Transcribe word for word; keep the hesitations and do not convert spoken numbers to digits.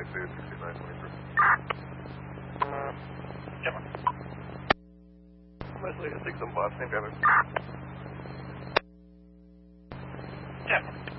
two, sixty-nine twenty-three. Gemma. Leslie, six some five, same driver. Gemma.